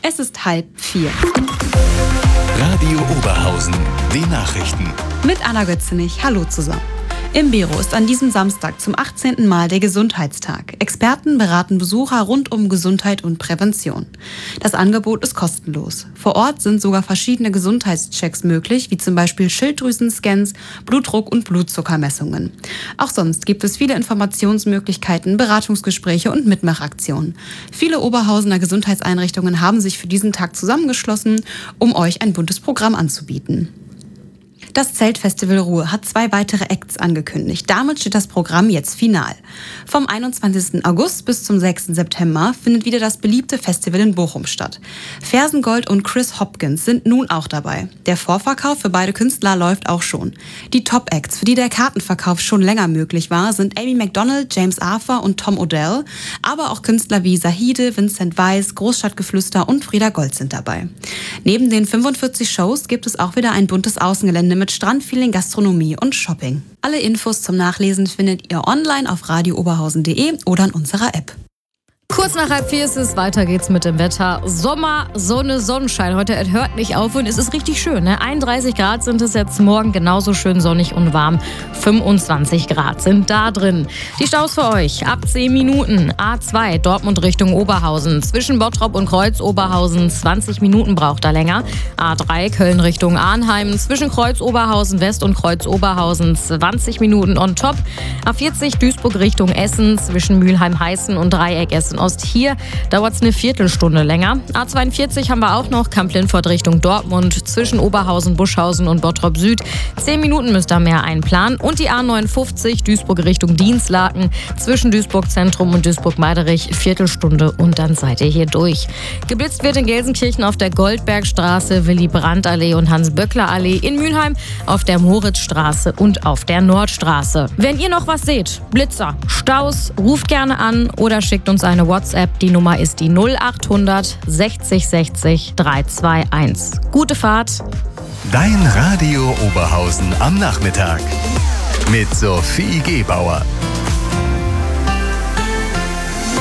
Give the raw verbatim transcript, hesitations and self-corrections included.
Es ist halb vier. Radio Oberhausen, die Nachrichten. Mit Anna Götzenich. Hallo zusammen. Im Bero ist an diesem Samstag zum achtzehnten Mal der Gesundheitstag. Experten beraten Besucher rund um Gesundheit und Prävention. Das Angebot ist kostenlos. Vor Ort sind sogar verschiedene Gesundheitschecks möglich, wie zum Beispiel Schilddrüsenscans, Blutdruck- und Blutzuckermessungen. Auch sonst gibt es viele Informationsmöglichkeiten, Beratungsgespräche und Mitmachaktionen. Viele Oberhausener Gesundheitseinrichtungen haben sich für diesen Tag zusammengeschlossen, um euch ein buntes Programm anzubieten. Das Zeltfestival Ruhr hat zwei weitere Acts angekündigt. Damit steht das Programm jetzt final. Vom einundzwanzigsten August bis zum sechsten September findet wieder das beliebte Festival in Bochum statt. Fersengold und Chris Hopkins sind nun auch dabei. Der Vorverkauf für beide Künstler läuft auch schon. Die Top-Acts, für die der Kartenverkauf schon länger möglich war, sind Amy Macdonald, James Arthur und Tom Odell. Aber auch Künstler wie Sahide, Vincent Weiss, Großstadtgeflüster und Frieda Gold sind dabei. Neben den fünfundvierzig Shows gibt es auch wieder ein buntes Außengelände mit Strandfeeling, Gastronomie und Shopping. Alle Infos zum Nachlesen findet ihr online auf radio oberhausen punkt de oder in unserer App. Kurz nach halb vier ist es, weiter geht's mit dem Wetter. Sommer, Sonne, Sonnenschein. Heute hört nicht auf und es ist richtig schön. Ne? einunddreißig Grad sind es jetzt, morgen genauso schön sonnig und warm. fünfundzwanzig Grad sind da drin. Die Staus für euch ab zehn Minuten. A zwei Dortmund Richtung Oberhausen. Zwischen Bottrop und Kreuz Oberhausen zwanzig Minuten braucht er länger. A drei Köln Richtung Arnheim. Zwischen Kreuz Oberhausen West und Kreuz Oberhausen zwanzig Minuten on top. A vierzig Duisburg Richtung Essen. Zwischen Mülheim-Heißen und Dreieck Essen Ost. Hier dauert es eine Viertelstunde länger. A zweiundvierzig haben wir auch noch, Kamp-Lindfort Richtung Dortmund, zwischen Oberhausen, Buschhausen und Bottrop Süd. Zehn Minuten müsst ihr mehr einplanen. Und die A neunundfünfzig, Duisburg Richtung Dienstlaken, zwischen Duisburg Zentrum und Duisburg-Meiderich, Viertelstunde und dann seid ihr hier durch. Geblitzt wird in Gelsenkirchen auf der Goldbergstraße, Willy-Brandt-Allee und Hans-Böckler-Allee, in Mülheim auf der Moritzstraße und auf der Nordstraße. Wenn ihr noch was seht, Blitzer, Staus, ruft gerne an oder schickt uns eine WhatsApp. Die Nummer ist die null achthundert sechzig sechzig dreihunderteinundzwanzig. Gute Fahrt. Dein Radio Oberhausen am Nachmittag mit Sophie Gebauer.